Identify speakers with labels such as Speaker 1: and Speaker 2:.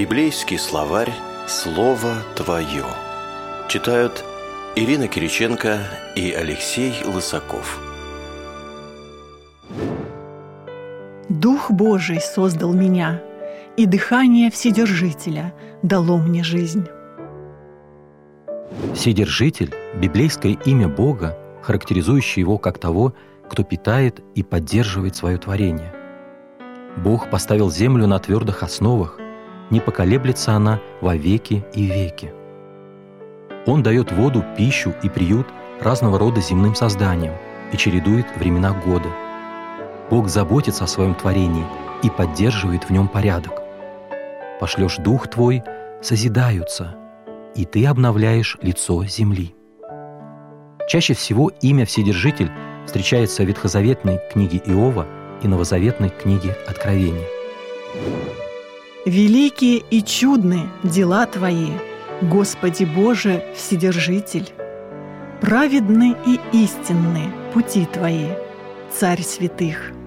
Speaker 1: Библейский словарь «Слово Твое». Читают Ирина Кириченко и Алексей Лысаков.
Speaker 2: Дух Божий создал меня, и дыхание Вседержителя дало мне жизнь.
Speaker 3: Вседержитель – библейское имя Бога, характеризующее Его как того, кто питает и поддерживает свое творение. Бог поставил землю на твердых основах, не поколеблется она во веки и веки. Он дает воду, пищу и приют разного рода земным созданиям и чередует времена года. Бог заботится о своем творении и поддерживает в нем порядок. Пошлешь Дух Твой, созидаются, и Ты обновляешь лицо земли. Чаще всего имя Вседержитель встречается в ветхозаветной книге Иова и новозаветной книге Откровения.
Speaker 2: Великие и чудны дела Твои, Господи Боже, Вседержитель. Праведны и истинны пути Твои, Царь святых.